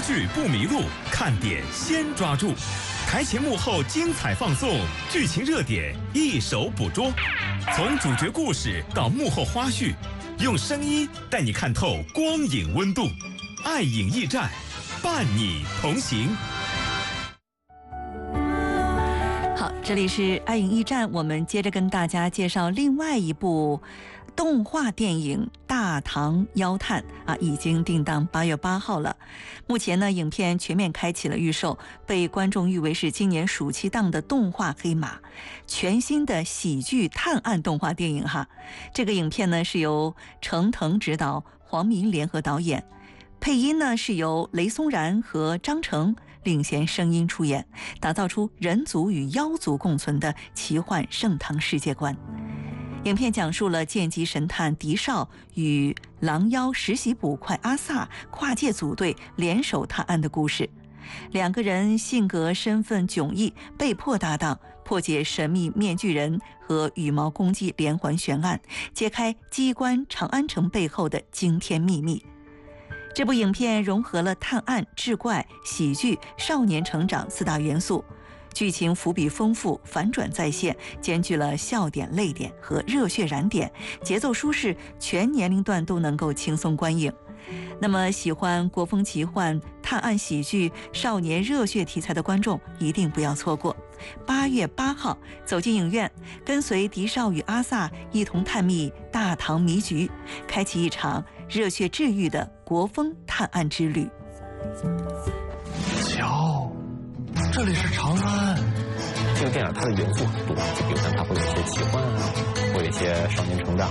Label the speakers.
Speaker 1: 剧不迷路，看点先抓住。台前幕后精彩放送，剧情热点一手捕捉。从主角故事到幕后花絮，用声音带你看透光影温度。爱影驿站，伴你同行。
Speaker 2: 好，这里是爱影驿站，我们接着跟大家介绍另外一部动画电影《大唐妖探》已经定档8月8号了。目前呢，影片全面开启了预售，被观众誉为是今年暑期档的动画黑马，全新的喜剧探案动画电影哈。这个影片呢是由程腾执导，黄明联合导演，配音呢是由雷松然和张成领衔声音出演，打造出人族与妖族共存的奇幻盛唐世界观。影片讲述了剑姬神探狄少与狼妖实习捕快阿萨跨界组队联手探案的故事。两个人性格身份迥异，被迫搭档，破解神秘面具人和羽毛公鸡连环悬案，揭开机关长安城背后的惊天秘密。这部影片融合了探案、志怪、喜剧、少年成长4大元素，剧情伏笔丰富，反转再现，兼具了笑点、泪点和热血燃点，节奏舒适，全年龄段都能够轻松观影。那么喜欢国风奇幻、探案喜剧、少年热血题材的观众一定不要错过。8月8号走进影院，跟随狄少与阿萨一同探秘大唐迷局，开启一场热血治愈的国风探案之旅。
Speaker 3: 瞧，这里是长安。
Speaker 4: 这个电影它的元素很多，就比如像它会有一些奇幻啊，会有一些少年成长